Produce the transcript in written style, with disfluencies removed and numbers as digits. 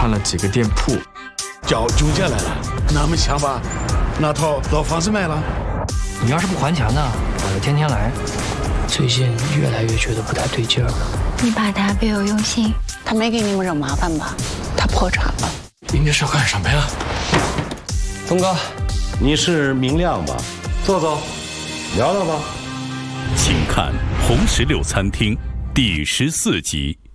看了几个店铺， 叫中介来了，那么想吧，那套老房子卖了。 你要是不还钱呢，我就天天来。最近越来越觉得不太对劲儿了。 你把他别有用心， 他没给你们惹麻烦吧？他破产了。 您这是要干什么呀？ 东哥， 你是明亮吧？坐坐，聊聊吧。 请看《红石榴餐厅》第14集。